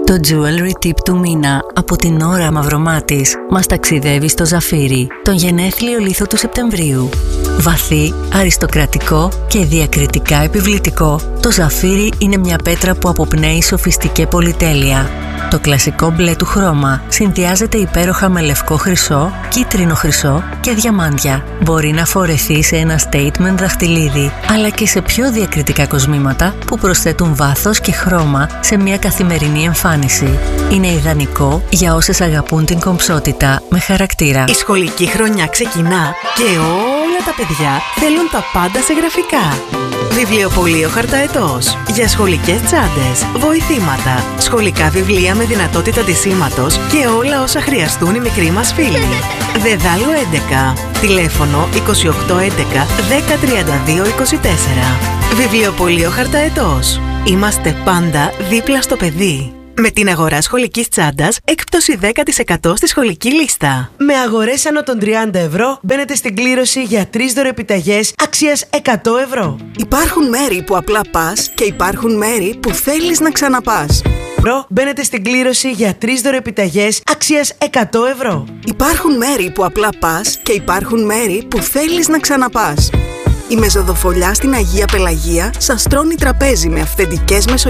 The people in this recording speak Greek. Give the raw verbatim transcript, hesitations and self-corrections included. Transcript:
Το jewelry tip του μήνα από την Ωρα Μαυρομάτης μας ταξιδεύει στο Ζαφύρι, τον γενέθλιο λίθο του Σεπτεμβρίου. Βαθύ, αριστοκρατικό και διακριτικά επιβλητικό, το Ζαφύρι είναι μια πέτρα που αποπνέει σοφιστική πολυτέλεια. Το κλασικό μπλε του χρώμα συνδυάζεται υπέροχα με λευκό χρυσό, κίτρινο χρυσό και διαμάντια. Μπορεί να φορεθεί σε ένα statement δαχτυλίδι, αλλά και σε πιο διακριτικά κοσμήματα που προσθέτουν βάθος και χρώμα σε μια καθημερινή εμφάνιση. Είναι ιδανικό για όσες αγαπούν την κομψότητα με χαρακτήρα. Η σχολική χρονιά ξεκινά και όλα τα παιδιά θέλουν τα πάντα σε γραφικά. Βιβλιοπωλείο Χαρταετός. Για σχολικές τσάντες, βοηθήματα, σχολικά βιβλία με δυνατότητα ντυσίματος και όλα όσα χρειαστούν οι μικροί μας φίλοι. Δεδάλου έντεκα. Τηλέφωνο είκοσι οκτώ έντεκα δέκα τριάντα δύο είκοσι τέσσερα. Βιβλιοπωλείο Χαρταετός. Είμαστε πάντα δίπλα στο παιδί. Με την αγορά σχολικής τσάντας, έκπτωση δέκα τοις εκατό στη σχολική λίστα. Με αγορές άνω των τριάντα ευρώ μπαίνετε στην κλήρωση για τρεις δωρεπιταγές αξίας εκατό ευρώ. Υπάρχουν μέρη που απλά πας και υπάρχουν μέρη που θέλεις να ξαναπάς. Μπαίνετε στην κλήρωση για τρεις δωρεπιταγές αξίας εκατό ευρώ. Υπάρχουν μέρη που απλά πας και υπάρχουν μέρη που θέλεις να ξαναπάς. Η Μεζοδοφολιά στην Αγία Πελαγία σας τρώνει τραπέζι με αυθεντικές μεσογειακές